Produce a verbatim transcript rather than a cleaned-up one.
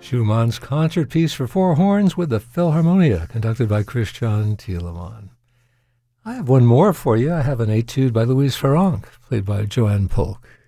Schumann's concert piece for four horns with the Philharmonia, conducted by Christian Thielemann. I have one more for you. I have an etude by Louise Farrenc, played by Joanne Polk.